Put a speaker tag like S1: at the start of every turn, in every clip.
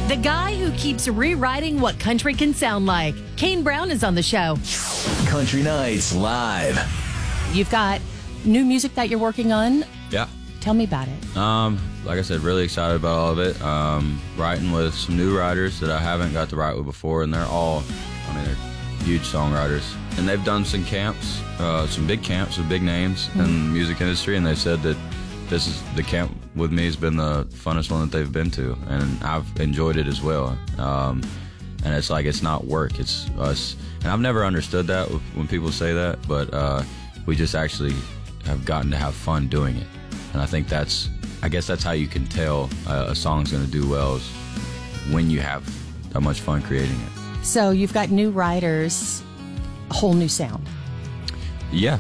S1: The guy who keeps rewriting what country can sound like. Kane Brown is on the show.
S2: Country Nights Live.
S1: You've got new music that you're working on.
S3: Yeah.
S1: Tell me about it.
S3: Like I said, really excited about all of it. Writing with some new writers that I haven't got to write with before, and they're they're huge songwriters. And they've done some camps, some big camps with big names in the music industry, and they said that the camp with me has been the funnest one that they've been to, and I've enjoyed it as well. And it's like, it's not work, it's us. And I've never understood that when people say that, but we just actually have gotten to have fun doing it. And I think I guess that's how you can tell a song's going to do well, is when you have that much fun creating it.
S1: So you've got new writers, a whole new sound.
S3: Yeah.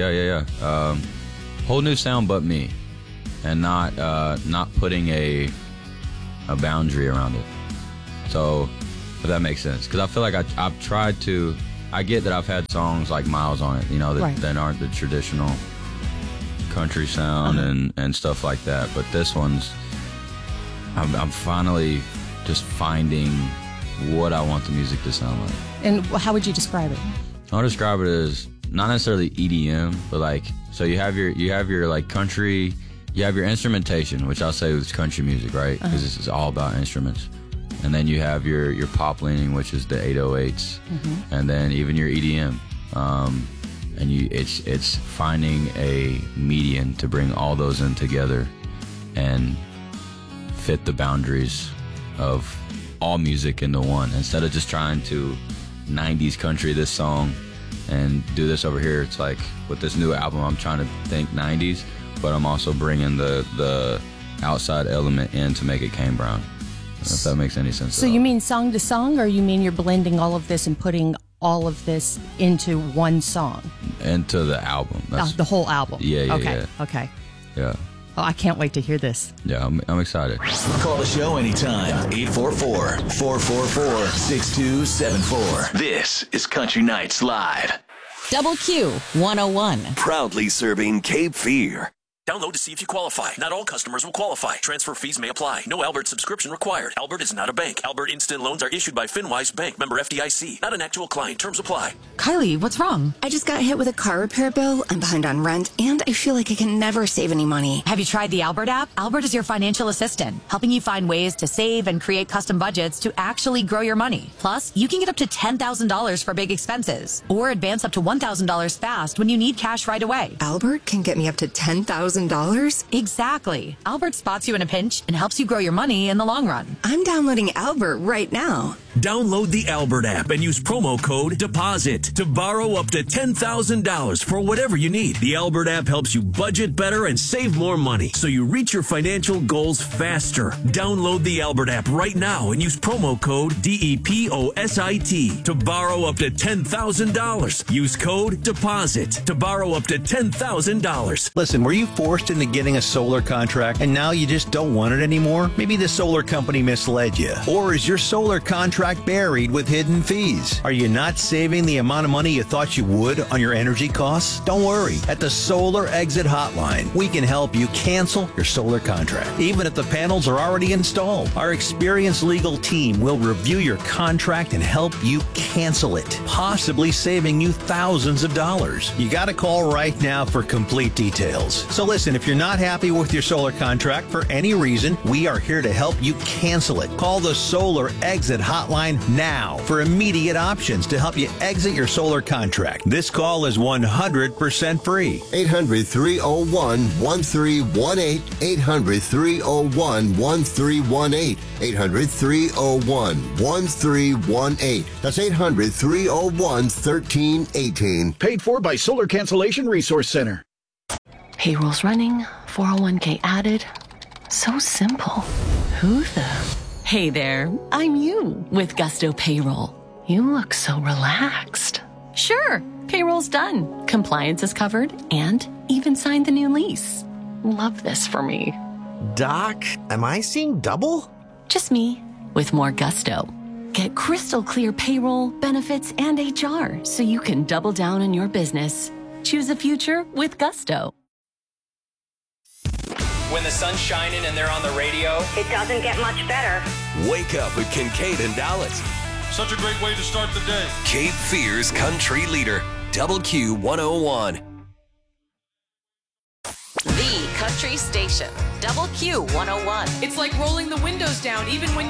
S3: Whole new sound, but me, and not putting a boundary around it. So, if that makes sense, because I feel like I've tried to. I get that I've had songs like Miles on it, that aren't the traditional country sound and stuff like that. But this one's, I'm finally just finding what I want the music to sound like.
S1: And how would you describe it?
S3: I'll describe it as not necessarily EDM, but like, so you have your like country, you have your instrumentation, which I'll say is country music, right? Because this is all about instruments. And then you have your pop leaning, which is the 808s, and then even your EDM. And it's finding a median to bring all those in together and fit the boundaries of all music into one. Instead of just trying to 90s country this song and do this over here, it's like with this new album, I'm trying to think 90s, but I'm also bringing the outside element in to make it Kane Brown. If that makes any sense.
S1: So you mean song to song, or you mean you're blending all of this and putting all of this into one song?
S3: Into the album.
S1: The whole album?
S3: Yeah.
S1: Okay.
S3: Yeah.
S1: Oh, I can't wait to hear this.
S3: Yeah, I'm excited.
S2: Call the show anytime. 844-444-6274. This is Country Nights Live.
S4: Double Q 101.
S2: Proudly serving Cape Fear.
S5: Download to see if you qualify. Not all customers will qualify. Transfer fees may apply. No Albert subscription required. Albert is not a bank. Albert Instant Loans are issued by FinWise Bank, member FDIC. Not an actual client. Terms apply.
S6: Kylie, what's wrong?
S7: I just got hit with a car repair bill. I'm behind on rent, and I feel like I can never save any money.
S6: Have you tried the Albert app? Albert is your financial assistant, helping you find ways to save and create custom budgets to actually grow your money. Plus, you can get up to $10,000 for big expenses, or advance up to $1,000 fast when you need cash right away.
S7: Albert can get me up to $10,000?
S6: Exactly. Albert spots you in a pinch and helps you grow your money in the long run.
S7: I'm downloading Albert right now.
S5: Download the Albert app and use promo code DEPOSIT to borrow up to $10,000 for whatever you need. The Albert app helps you budget better and save more money, so you reach your financial goals faster. Download the Albert app right now and use promo code DEPOSIT to borrow up to $10,000. Use code DEPOSIT to borrow up to $10,000.
S8: Listen, were you forced into getting a solar contract and now you just don't want it anymore? Maybe the solar company misled you. Or is your solar contract buried with hidden fees? Are you not saving the amount of money you thought you would on your energy costs? Don't worry. At the Solar Exit Hotline, we can help you cancel your solar contract, even if the panels are already installed. Our experienced legal team will review your contract and help you cancel it, possibly saving you thousands of dollars. You got to call right now for complete details. So listen, if you're not happy with your solar contract for any reason, we are here to help you cancel it. Call the Solar Exit Hotline now for immediate options to help you exit your solar contract. This call is 100% free.
S9: 800-301-1318. 800-301-1318. 800-301-1318. That's 800-301-1318.
S10: Paid for by Solar Cancellation Resource Center.
S11: Payroll's running, 401k added. So simple. Who the... Hey there, I'm you with Gusto Payroll. You look so relaxed. Sure, payroll's done. Compliance is covered and even signed the new lease. Love this for me.
S12: Doc, am I seeing double?
S11: Just me with more Gusto. Get crystal clear payroll, benefits, and HR so you can double down on your business. Choose a future with Gusto.
S13: when the sun's shining and they're on the radio.
S14: It doesn't get much better.
S15: Wake up with Kincaid and Dallas.
S16: Such a great way to start the day.
S15: Cape Fear's country leader, Double Q 101.
S4: The country station, Double Q 101.
S17: It's like rolling the windows down even when